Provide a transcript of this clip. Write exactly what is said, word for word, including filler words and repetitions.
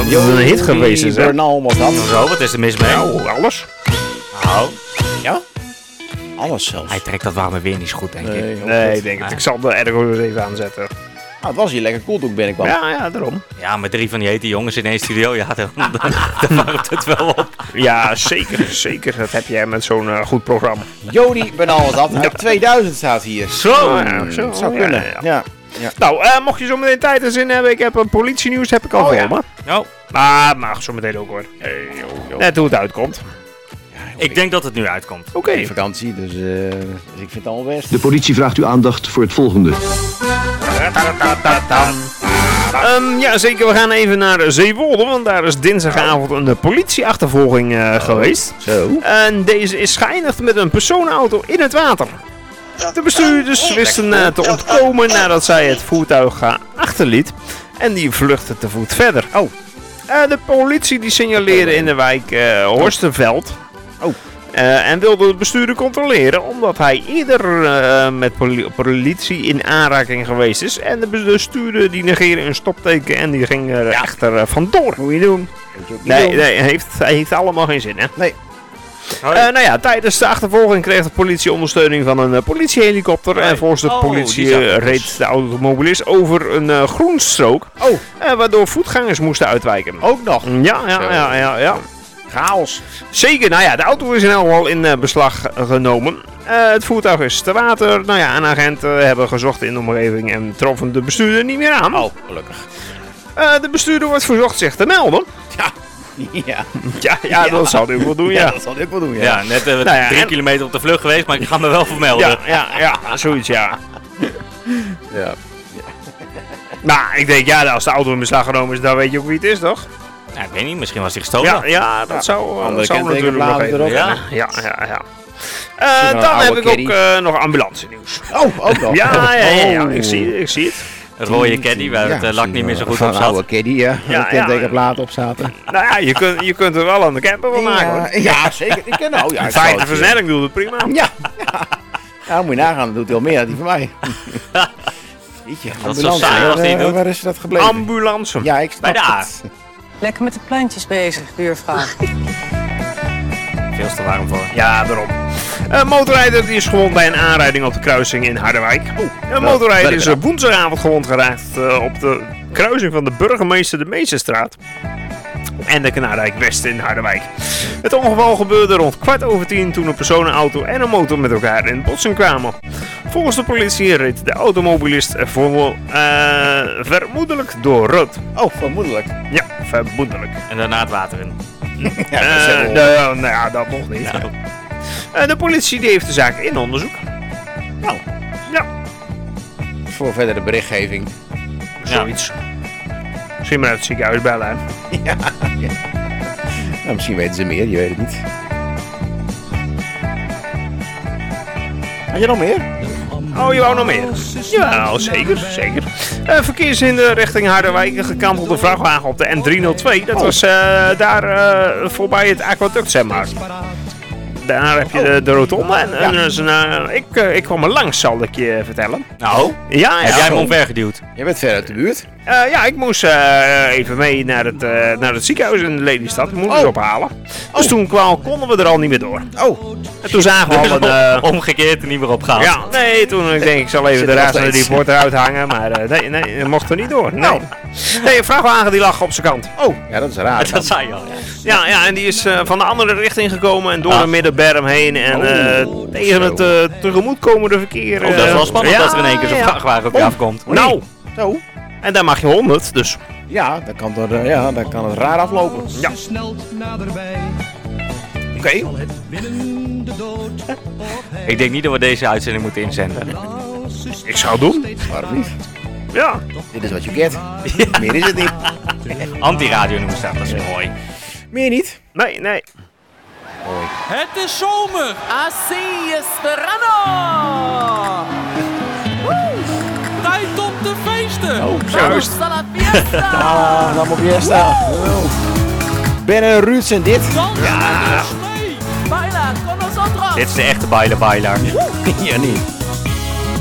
dat het een hit geweest is, hè? Bernal was dat. Zo, wat is er mis mee? Nou, alles. Nou, Ja? Alles zelfs. hij trekt dat warme weer niet zo goed, denk ik. Nee, Nee, ik denk het. Ik zal de ergo eens even aanzetten. Nou, het was hier lekker koel toen ik binnenkwam. Ja, ja, daarom. Ja, met drie van die hete jongens in één studio, ja, dan, dan, dan warmt het wel op. Ja, zeker, zeker. Dat heb jij met zo'n uh, goed programma. Jody Bernal was dat. Uit tweeduizend staat hier. Zo! Oh, ja, zo. Dat zou Ja, kunnen. ja, Ja, ja. ja. Nou, uh, mocht je zo meteen tijd en zin hebben, ik heb een politienieuws, heb ik al Oh, voor ja. me. Nou, Maar mag zo meteen ook hoor. Net hoe het uitkomt. ik denk dat het nu uitkomt. Oké. Okay. Vakantie, dus, uh, dus ik vind het allemaal best. De politie vraagt uw aandacht voor het volgende. Um, ja, zeker. We gaan even naar Zeewolde, want daar is dinsdagavond een politieachtervolging uh, geweest. Zo. En deze is geëindigd met een personenauto in het water. De bestuurders wisten uh, te ontkomen nadat zij het voertuig uh, achterliet. En die vluchtte te voet verder. Oh. Uh, de politie die signaleerde in de wijk uh, Horstenveld. Oh. Uh, en wilde de bestuurder controleren omdat hij eerder uh, met poli- politie in aanraking geweest is. En de bestuurder die negeerde een stopteken en die ging er ja. echter uh, vandoor. Moet je doen. Moet je ook niet Nee, doen. nee heeft, hij heeft allemaal geen zin, hè? Nee. Uh, nou ja, tijdens de achtervolging kreeg de politie ondersteuning van een uh, politiehelikopter. En volgens de Oh, politie die zag ik uh, dus. reed de automobilist over een uh, groenstrook. Oh, Uh, waardoor voetgangers moesten uitwijken. ook nog. Ja, ja, ja, ja, ja. Chaos. Zeker, nou ja, de auto is in elk geval in uh, beslag genomen. Uh, het voertuig is te water. Nou ja, en agenten hebben gezocht in de omgeving en troffen de bestuurder niet meer aan. Oh, gelukkig. Uh, de bestuurder wordt verzocht zich te melden. Ja. Ja. Ja, ja, ja. Dat zal hij ook wel doen, ja. Ja, dat zal ik wel doen, ja. Ja, net uh, Nou ja, drie en- kilometer op de vlucht geweest, maar ik ga me wel vermelden. Ja, ja, ja, zoiets, ja. Ja. Nou, ik denk, ja, als de auto in beslag genomen is, dan weet je ook wie het is, toch? Ja, ik weet niet, misschien was hij gestolen. Ja, ja dat Ja. zou, uh, Andere dat zou natuurlijk nog kentekenplaten even. erop. Ja, ja, ja. ja. Uh, een dan oude heb ik caddy. ook uh, nog ambulance nieuws. Oh, ook nog. Ja, ja, ja, ja, Oh. ik zie het, ik zie het. Een rode caddy waar Ja, het uh, lak niet meer zo goed van op een zat. oude caddy, ja. Ja, Ja, ja. kentekenplaten op zaten. Nou ja, je kunt, je kunt er wel aan de camper van maken, hoor. Ja, ja, zeker. Ik ken nou. Ja, ik zou Vijfde het, versnelling doet het prima. Ja. Ja, ja, dan moet je nagaan. Dat doet hij al meer dan die van mij. Jeetje, Dat is zo ambulance, saai als waar, die eh, doet. waar is dat gebleven? Ambulance. Ja, ik snap Bij de A. het. Lekker met de plantjes bezig, buurvrouw. Veel te warm voor. Ja, daarom. Een motorrijder die is gewond bij een aanrijding op de kruising in Harderwijk. Oh, een motorrijder welke is dan? op woensdagavond gewond geraakt uh, op de kruising van de Burgemeester de Meesterstraat en de Kanaardijk West in Harderwijk. Het ongeval gebeurde rond kwart over tien toen een personenauto en een motor met elkaar in botsing kwamen. Volgens de politie reed de automobilist voor, uh, vermoedelijk door rood. Oh, vermoedelijk. Ja, vermoedelijk. En daarna het water in. Ja, dat is Uh, wel- nou, nou ja, dat nog niet. Nou, Uh, de politie die heeft de zaak in onderzoek. Nou, Ja, voor verdere berichtgeving. zoiets. Misschien maar uit het ziekenhuis bellen. hè. Ja, ja. Nou, misschien weten ze meer, je weet het niet. Had je nog meer? Oh, je wou nog meer? Ja, zeker, zeker. Uh, verkeershinder richting Harderwijk, gekantelde vrachtwagen op de N driehonderdtwee. Dat was uh, daar uh, voorbij het aquaduct, zeg maar. Daar heb je de, de rotonde en, en dus, uh, ik, uh, ik kwam er langs, zal ik je vertellen. nou Ja, ja. heb jij hem omvergeduwd? Je bent ver uit de buurt. Uh, ja, ik moest uh, even mee naar het, uh, naar het ziekenhuis in Lelystad. Moest Oh. ophalen. Dus toen kwam, konden we er al niet meer door. Oh, En toen zagen we al een... Uh, Omgekeerd en niet meer opgehaald. ja, nee, toen ik denk ik zal even Zit de er nog rest van de steeds. report eruit hangen. Maar uh, nee, nee, dat mocht er niet door. Nee. Nou. Nee, een vrachtwagen die lag op zijn kant. oh, ja, dat is raar. Dat zei je al. Ja. Ja, ja, en die is uh, van de andere richting gekomen en door Ah. de middenberm heen. En uh, Oh, tegen zo. het uh, tegemoetkomende verkeer. Oh, dat is uh, wel spannend ja, dat er in één keer zo'n ja. vrachtwagen op je Oh. afkomt. Nou, Zo. en daar mag je honderd, dus Ja, dan kan, er, uh, ja, dan kan het raar aflopen. ja. Oké. Ik denk niet dat we deze uitzending moeten inzenden. Ik zou het doen. Waarom niet? Ja. Dit is wat je get. Meer is het niet. Anti-radio noemen ze dat, dat is mooi. Meer niet. Nee, nee. Mooi. Het is zomer. Así esperando! Tijd om te feesten. Oh, Juist. Vamos a la fiesta! Ah, dan op je staan. Oh. Ben en Ruud zijn dit. Dans met ons mee. Baila con nosotros! Dit is de echte bailer bailer. Ja, niet.